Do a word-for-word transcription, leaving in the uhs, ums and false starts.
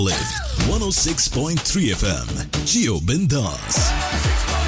one oh six point three F M. Gio Bindas.